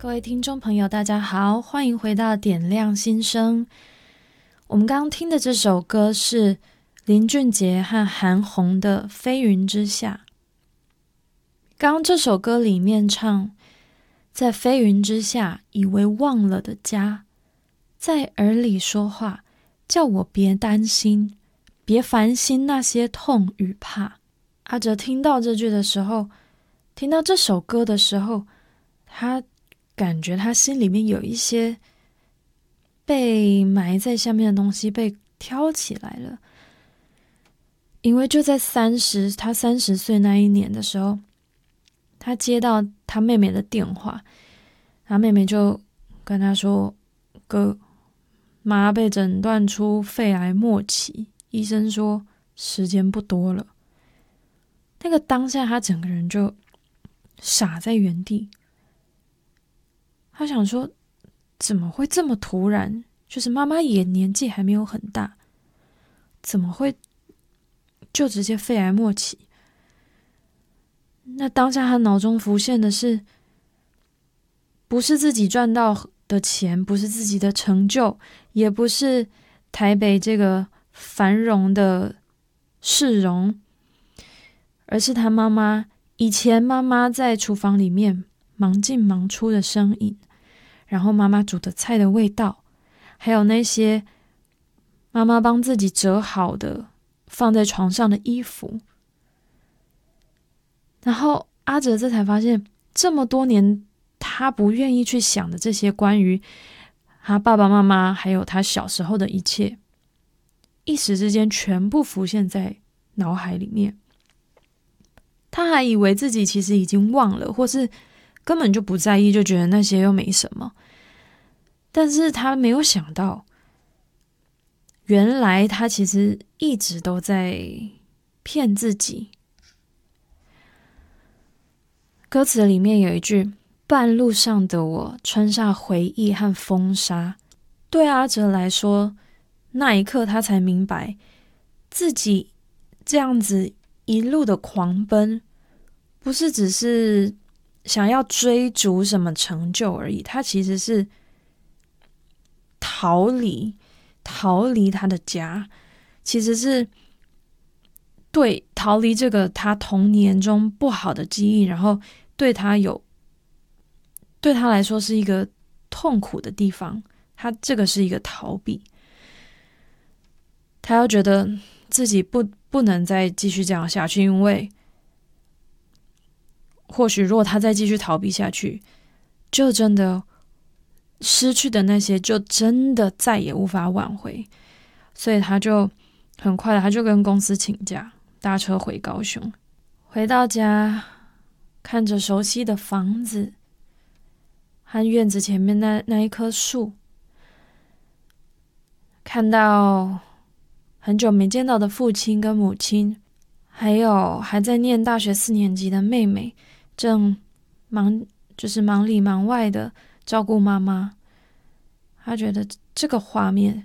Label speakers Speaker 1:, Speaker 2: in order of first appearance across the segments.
Speaker 1: 各位听众朋友大家好，欢迎回到点亮心声。我们刚刚听的这首歌是林俊杰和韩红的《飞云之下》。刚刚这首歌里面唱，在飞云之下以为忘了的家，在耳里说话，叫我别担心，别烦心那些痛与怕。阿哲听到这句的时候，听到这首歌的时候，他感觉他心里面有一些被埋在下面的东西被挑起来了。因为就在他30岁那一年的时候，他接到他妹妹的电话，他妹妹就跟他说，哥，妈被诊断出肺癌末期，医生说时间不多了。那个当下他整个人就傻在原地，他想说怎么会这么突然，就是妈妈也年纪还没有很大，怎么会就直接肺癌末期？那当下他脑中浮现的是，不是自己赚到的钱，不是自己的成就，也不是台北这个繁荣的市容，而是他妈妈以前妈妈在厨房里面忙进忙出的身影，然后妈妈煮的菜的味道，还有那些妈妈帮自己折好的放在床上的衣服。然后阿哲这才发现，这么多年他不愿意去想的这些关于他爸爸妈妈还有他小时候的一切，一时之间全部浮现在脑海里面。他还以为自己其实已经忘了，或是根本就不在意，就觉得那些又没什么。但是他没有想到，原来他其实一直都在骗自己。歌词里面有一句，半路上的我穿上回忆和风沙。对阿哲来说，那一刻他才明白，自己这样子一路的狂奔，不是只是想要追逐什么成就而已，他其实是逃离他的家，其实是逃离这个他童年中不好的记忆，然后对他来说是一个痛苦的地方，他这个是一个逃避。他要觉得自己不能再继续这样下去，因为或许如果他再继续逃避下去，就真的失去的那些就真的再也无法挽回。所以他就很快的，他就跟公司请假，搭车回高雄。回到家，看着熟悉的房子和院子前面那一棵树，看到很久没见到的父亲跟母亲，还有还在念大学4年级的妹妹，正忙里忙外的照顾妈妈。他觉得这个画面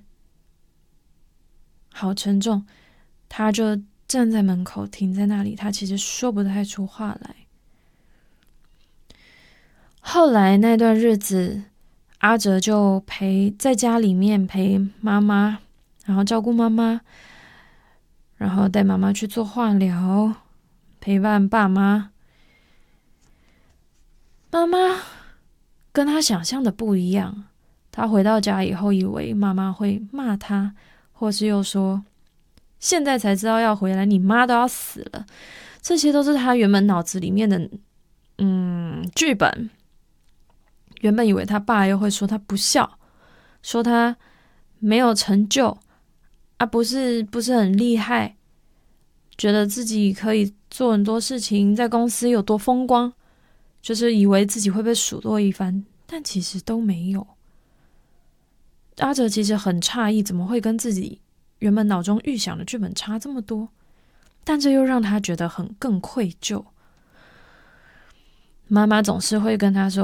Speaker 1: 好沉重，他就站在门口停在那里，他其实说不太出话来。后来那段日子，阿哲就在家里面陪妈妈，然后照顾妈妈，然后带妈妈去做化疗，陪伴爸妈。妈妈跟他想象的不一样，他回到家以后以为妈妈会骂他，或是又说现在才知道要回来，你妈都要死了。这些都是他原本脑子里面的剧本。原本以为他爸又会说他不孝，说他没有成就啊，不是很厉害，觉得自己可以做很多事情，在公司有多风光，就是以为自己会被数落一番，但其实都没有。阿哲其实很诧异，怎么会跟自己原本脑中预想的剧本差这么多，但这又让他觉得更愧疚。妈妈总是会跟他说，